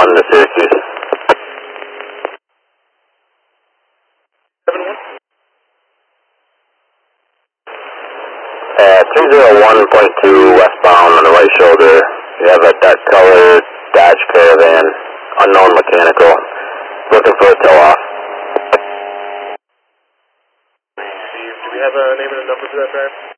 1 to Syracuse. 201.2 westbound on the right shoulder. You have a dark color Dodge Caravan, unknown mechanical, looking for a tow-off. Do we have a name and a number for that drive?